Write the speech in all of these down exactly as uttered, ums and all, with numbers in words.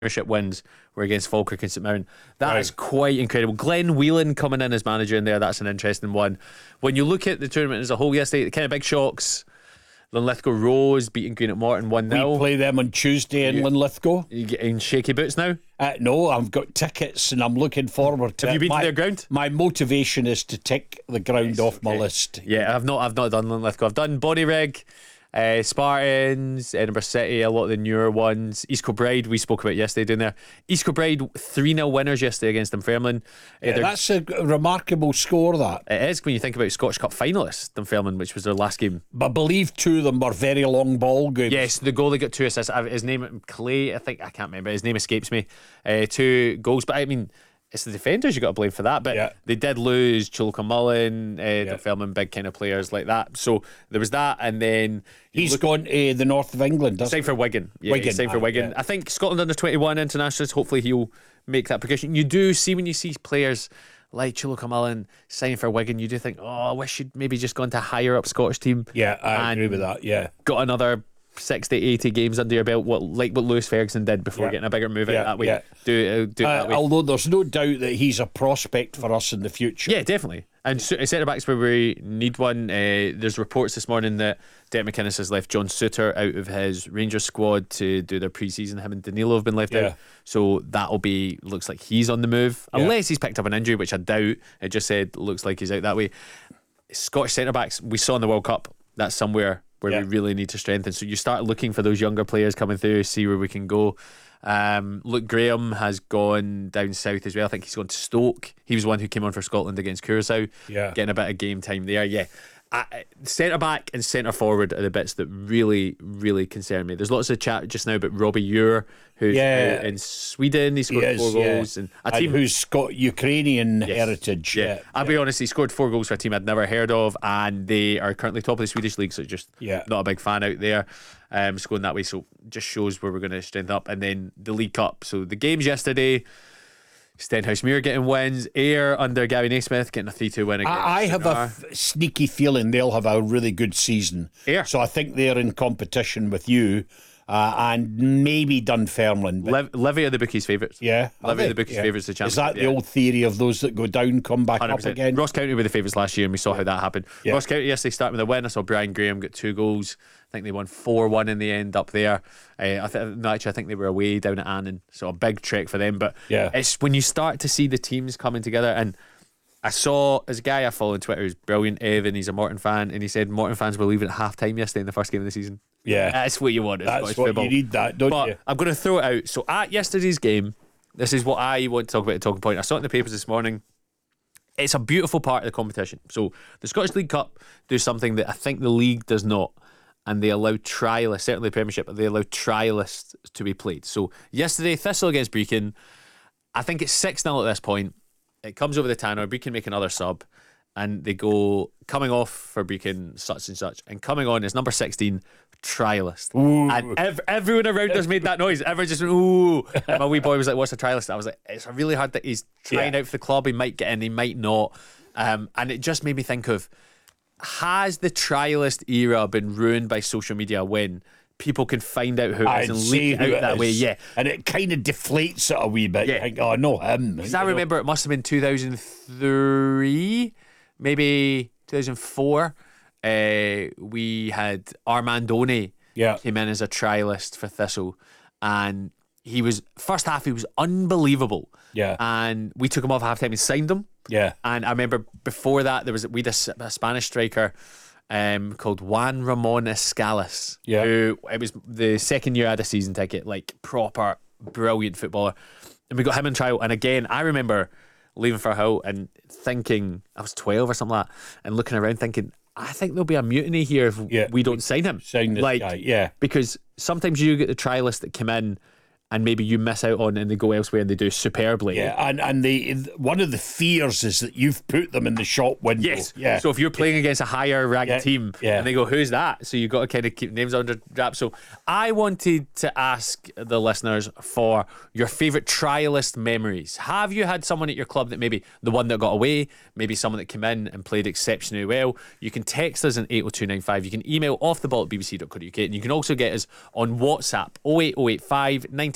Premiership wins were against Falkirk and St Mirren. That Right. is quite incredible. Glenn Whelan coming in as manager in there, that's an interesting one. When you look at the tournament as a whole yesterday, the kind of big shocks: Linlithgow Rose beating Greenock Morton one We nil. play them on Tuesday in Linlithgow. You getting shaky boots now? Uh, no, I've got tickets and I'm looking forward to Have it. you been to my, their ground? My motivation is to tick the ground off my Okay. list. Yeah, I've not I've not done Linlithgow. I've done Bodyrig, uh, Spartans, Edinburgh City, a lot of the newer ones. East Kilbride, we spoke about yesterday down there. East Kilbride three nil winners yesterday against Dunfermline. Uh, Yeah, they're- that's a remarkable score, that. it is when you think about Scottish Cup finalists, Dunfermline, which was their last game. But I believe two of them were very long ball games. Yes, the goalie got two assists. I- His name, Clay, I think, I can't remember. His name escapes me. Uh, two goals. But I mean, it's the defenders you got to blame for that. But Yeah. they did lose Chulka Mullen, uh, Dunfermline, big kind of players like that. So there was that. And then you He's look- gone to the north of England, doesn't Same for Wigan. Yeah, Wigan, same for aye, Wigan. yeah. I think Scotland under twenty-one internationals, hopefully he'll make that progression. You do see when you see players like Chulka Mullen signing for Wigan, you do think, oh, I wish you'd maybe just gone to a higher up Scottish team. Yeah, I and agree with that, yeah. Got another sixty, eighty games under your belt, what like what Lewis Ferguson did before Yeah. getting a bigger move Yeah, out that way. yeah. Do, uh, do it Uh, that way. although there's no doubt that he's a prospect for us in the future. Yeah, definitely. And so- centre backs where we need one. Uh, there's reports this morning that Derek McInnes has left John Suter out of his Rangers squad to do their pre-season. Him and Danilo have been left Yeah. out, so that'll be looks like he's on the move, Yeah. unless he's picked up an injury, which I doubt. It just said looks like he's out that way. Scottish centre backs we saw in the World Cup. That's somewhere where Yeah. we really need to strengthen. So you start looking for those younger players coming through, see where we can go. Um, Luke Graham has gone down south as well. I think he's gone to Stoke. He was one who came on for Scotland against Curacao, Yeah. getting a bit of game time there. Yeah, I, centre back and centre forward are the bits that really, really concern me. There's lots of chat just now about Robbie Eure, who's Yeah. out in Sweden. He He scored is, four yeah. goals, and a And team who's got Ukrainian Yes. heritage. Yeah. Yeah, I'll be honest, he scored four goals for a team I'd never heard of, and they are currently top of the Swedish league, so just Yeah. not a big fan out there. Um, scoring that way, so just shows where we're going to strengthen up. And then the League Cup. So the games yesterday, Stenhousemuir getting wins, Ayr under Gary Naismith getting a three two win against I, I have a Cigar. f- sneaky feeling they'll have a really good season. Ayr. So I think they're in competition with you uh, and maybe Dunfermline. But Liv- Livy are the bookies' favourites. yeah, are Livy are they? the bookies' Yeah. favourites to Is championship. that the yeah. old theory of those that go down come back one hundred up percent. again? Ross County were the favourites last year, and we saw how that happened. Yeah. Ross County yesterday started with a win. I saw Brian Graham get two goals. I think they won four one in the end up there. Uh, I th- no, actually, I think they were away down at Annan, so a big trek for them. But Yeah. it's when you start to see the teams coming together. And I saw there's a guy I follow on Twitter who's brilliant, Evan. He's a Morton fan, and he said Morton fans were leaving at half time yesterday in the first game of the season. Yeah. That's what you want. in That's Scottish what football. you need, that, don't but you? I'm going to throw it out. So at yesterday's game, this is what I want to talk about at Talking Point. I saw it in the papers this morning. It's a beautiful part of the competition. So the Scottish League Cup do something that I think the league does not, and they allow trialists, certainly the Premiership, they allow trialists to be played. So yesterday, Thistle against Brecon, I think it's six nil at this point. It comes over the tannoy, Brecon make another sub, and they go coming off for Brecon, such and such, and coming on is number sixteen, trialist. And ev- everyone around us made that noise. Everyone just went, ooh. And my wee boy was like, what's a trialist? I was like, it's a really hard that he's trying Yeah. out for the club. He might get in, he might not. Um, and it just made me think of, has the trialist era been ruined by social media when people can find out who it I'd is and say leak who out it that is. way? Yeah. And it kind of deflates it a wee bit. Yeah. You think, oh, no, him. Because I remember it must have been two thousand three, maybe two thousand four. Uh, we had Armandone Yeah. came in as a trialist for Thistle, and he was first half he was unbelievable. Yeah. And we took him off at halftime and signed him. Yeah. And I remember before that there was we had a, s- a Spanish striker um, called Juan Ramon Escalas. Yeah. Who it was the second year I had a season ticket, like proper brilliant footballer. And we got him in trial. And again, I remember leaving for Hull and thinking I was twelve or something like that, and looking around thinking, I think there'll be a mutiny here if Yeah. we don't sign him. Sign this like, guy, yeah. Because sometimes you get the trialists that come in and maybe you miss out on and they go elsewhere and they do superbly. Yeah, and and they one of the fears is that you've put them in the shop window. Yes. Yeah. So if you're playing against a higher ranked Yeah, team yeah. and they go, who's that? So you've got to kind of keep names under wraps. So I wanted to ask the listeners for your favourite trialist memories. Have you had someone at your club that maybe the one that got away, maybe someone that came in and played exceptionally well? You can text us on eight oh two nine five. You can email off the ball at b b c dot co dot u k, and you can also get us on WhatsApp oh eight oh eight five, nine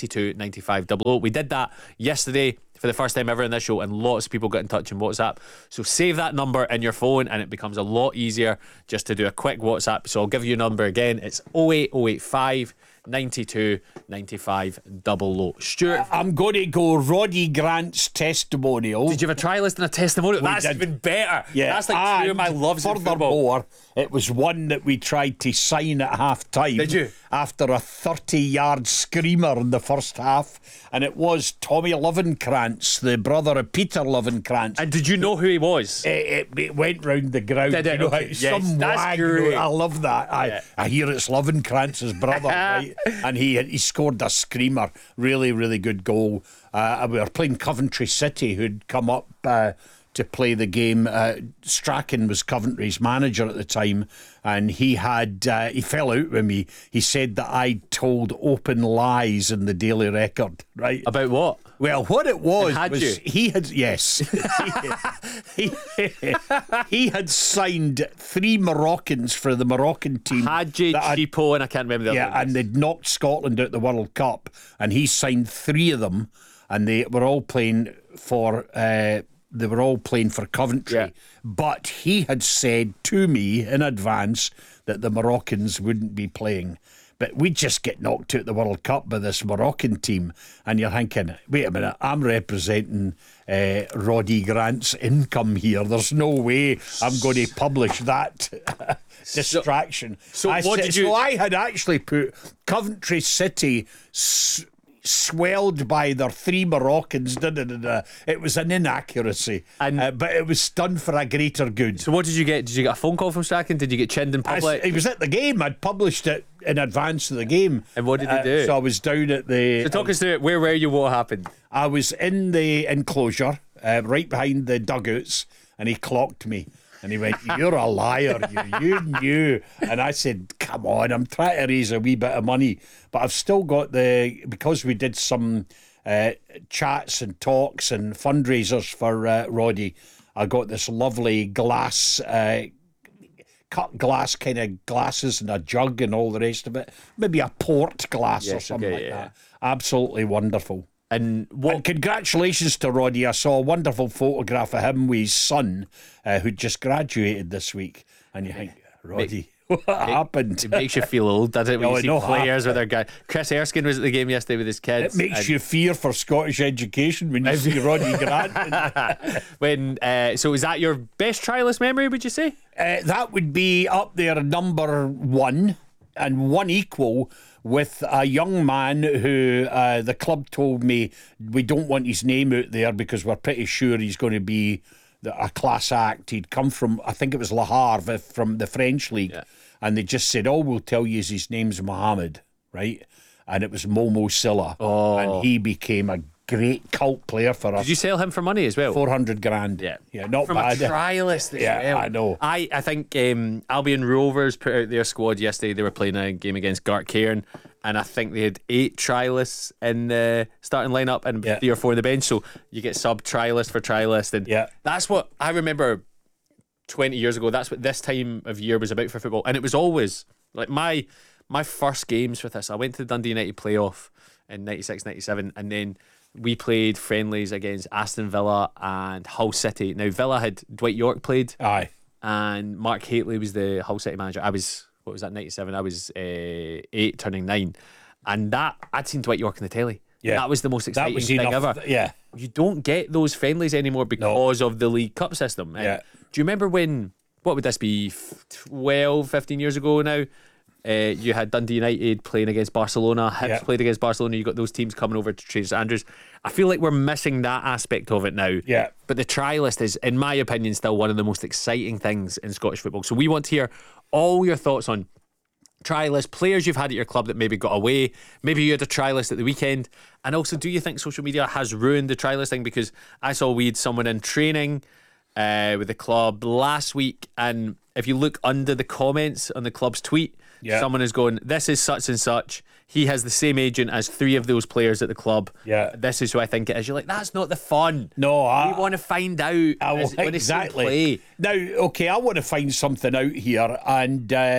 ninety-two ninety-five double oh. We did that yesterday for the first time ever in this show, and lots of people got in touch on WhatsApp. So save that number in your phone, and it becomes a lot easier just to do a quick WhatsApp. So I'll give you a number again. It's oh eight oh eight five ninety-two ninety-five double oh. Stuart, I'm going to go Roddy Grant's testimonial. did you have a try list and a testimonial? We That's did. even better. Yeah, That's like two of my and loves in football. furthermore, it was one that we tried to sign at half time. Did you? After a thirty yard screamer in the first half, and it was Tommy Lovenkrantz, the brother of Peter Lovenkrantz. And did you know who he was? It, it, it went round the ground. Did it? You know, Okay. it's Yes, some that's wag, great. you know, I love that. Yeah. I, I hear it's Lovenkrantz's brother, right? And he he scored a screamer. Really, really good goal. Uh, we were playing Coventry City, who'd come up uh, to play the game. Uh, Strachan was Coventry's manager at the time, and he had uh, he fell out with me. He said that I told open lies in the Daily Record, right? About what? Well, what it was And had was you? he had yes, he, he, he had signed three Moroccans for the Moroccan team. Hadji, that had- Chipo, and I can't remember the other yeah, one. and they'd knocked Scotland out the World Cup, and he signed three of them, and they were all playing for. Uh, they were all playing for Coventry, Yeah. but he had said to me in advance that the Moroccans wouldn't be playing. But we just get knocked out the World Cup by this Moroccan team, and you're thinking, wait a minute, I'm representing uh, Roddy Grant's income here. There's no way I'm going to publish that distraction. so I what said- did you- So I had actually put Coventry City s- swelled by their three Moroccans. Da, da, da, da. It was an inaccuracy, And- uh, but it was done for a greater good. So what did you get? Did you get a phone call from Strachan? Did you get chinned in I, public? it was at the game. I'd published it in advance of the game. And what did he Uh, do? So I was down at the. so talk us through it. Where were you? What happened? I was in the enclosure, uh, right behind the dugouts, and he clocked me. And he went, "You're a liar, you, you knew." And I said, "Come on, I'm trying to raise a wee bit of money." But I've still got the, because we did some uh, chats and talks and fundraisers for uh, Roddy, I got this lovely glass, uh, cut glass kind of glasses and a jug and all the rest of it. Maybe a port glass or Yes, something okay, like yeah. that. Absolutely wonderful. And what? And congratulations to Roddy. I saw a wonderful photograph of him with his son, uh, who just graduated this week. And you think, Roddy, what happened? It makes you feel old, doesn't it? When No, you see no, players with their guy. Chris Erskine was at the game yesterday with his kids. It makes and you fear for Scottish education when you see Roddy Grant. When uh, so is that your best trialist memory? Would you say? Uh, that would be up there, number one, and one equal with a young man who uh, the club told me we don't want his name out there because we're pretty sure he's going to be the, a class act. He'd come from, I think it was Le Havre, from the French league, Yeah. and they just said, "Oh, we'll tell you his name's Mohammed," right? And it was Momo Silla, Oh. and he became a great cult player for us. Did you sell him for money as well? Four hundred grand. Yeah. yeah, not From bad. a trialist as Yeah, well. I know. I, I think um, Albion Rovers put out their squad yesterday. They were playing a game against Gartcairn, and I think they had eight trialists in the starting lineup and Yeah. three or four in the bench. So you get sub trialist for trialist, and Yeah. that's what I remember twenty years ago. That's what this time of year was about for football, and it was always like my my first games with this. I went to the Dundee United playoff in ninety-six ninety-seven, and then we played friendlies against Aston Villa and Hull City. Now Villa had Dwight York played, Aye. and Mark Haitley was the Hull City manager. I was, what was that, ninety-seven? I was uh, eight, turning nine, and that I'd seen Dwight York on the telly. Yeah. That was the most That exciting was thing enough. ever. Yeah. You don't get those friendlies anymore because of the League Cup system. And Yeah. do you remember when, what would this be, twelve, fifteen years ago now? Uh, you had Dundee United playing against Barcelona, Hibs Yeah. played against Barcelona, you got those teams coming over to Travis Andrews. I feel like we're missing that aspect of it now. Yeah. But the trialist is, in my opinion, still one of the most exciting things in Scottish football. So we want to hear all your thoughts on trialist players you've had at your club that maybe got away. Maybe you had a trialist at the weekend. And also, do you think social media has ruined the trialist thing? Because I saw we had someone in training uh, with the club last week, and if you look under the comments on the club's tweet, Yeah. someone is going, "This is such and such. He has the same agent as three of those players at the club. Yeah. This is who I think it is." You're like, that's not the fun. No, I, We want to find out. I Is it when they see him exactly. play? Now, okay, I want to find something out here, and uh,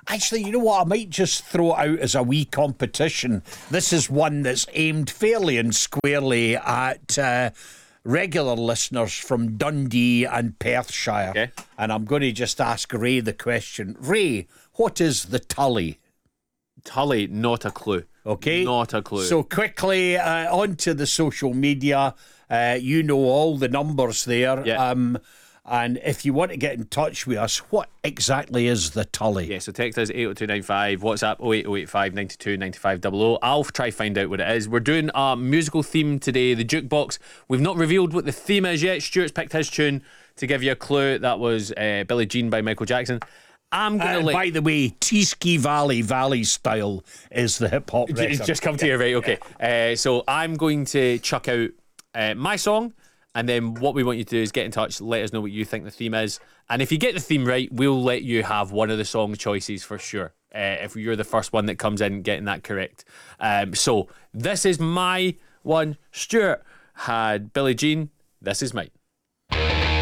Actually, you know what? I might just throw it out as a wee competition. This is one that's aimed fairly and squarely at uh, regular listeners from Dundee and Perthshire. Okay. And I'm going to just ask Ray the question. Ray, what is the Tully? Tully, not a clue. Okay. Not a clue. So quickly, uh, onto the social media. Uh, you know all the numbers there. Yeah. Um, and if you want to get in touch with us, what exactly is the Tully? Yeah, so text us eight oh two nine five, WhatsApp oh eight oh eight five nine two nine five zero zero. I'll try find out what it is. We're doing a musical theme today, the jukebox. We've not revealed what the theme is yet. Stuart's picked his tune to give you a clue. That was uh, Billie Jean by Michael Jackson. I'm going to Uh, let... by the way, Teesky Valley, Valley Style is the hip hop record. It's just come to you, right? Okay. Uh, so I'm going to chuck out uh, my song, and then what we want you to do is get in touch, let us know what you think the theme is. And if you get the theme right, we'll let you have one of the song choices for sure. Uh, if you're the first one that comes in getting that correct. Um, so this is my one. Stuart had Billie Jean. This is mine.